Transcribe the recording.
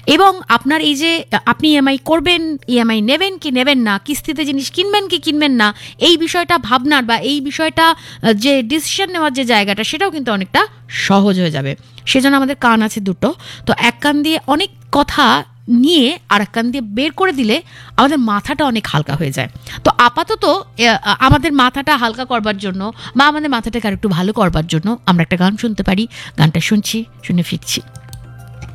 এবং আপনার এই যে আপনি ইএমআই করবেন, ইএমআই নেবেন কি নেবেন না, কিস্তিতে জিনিস কিনবেন কি কিনবেন না, এই বিষয়টা ভাবনার বা এই বিষয়টা যে ডিসিশন নেওয়ার যে জায়গাটা, সেটাও কিন্তু অনেকটা সহজ হয়ে যাবে। সেজন্য আমাদের কান আছে দুটো, তো এক কান দিয়ে অনেক কথা নিয়ে আর এক কান দিয়ে বের করে দিলে আমাদের মাথাটা অনেক হালকা হয়ে যায়। তো আপাতত আমাদের মাথাটা হালকা করবার জন্য বা আমাদের মাথাটাকে আর একটু ভালো করবার জন্য আমরা একটা গান শুনতে পারি। গানটা শুনছি, শুনে ফিরছি।